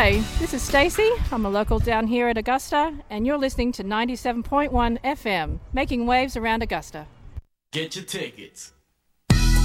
Hi, this is Stacey. I'm a local down here at Augusta, and you're listening to 97.1 FM, making waves around Augusta. Get your tickets.